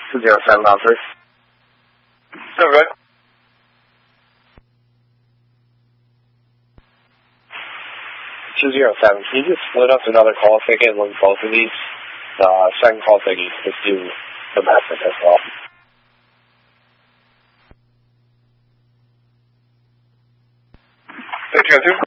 207 Mountford. Okay. 207. Can you just split up another call ticket and look at both of these? Second call ticket, just do domestic as well. Hey,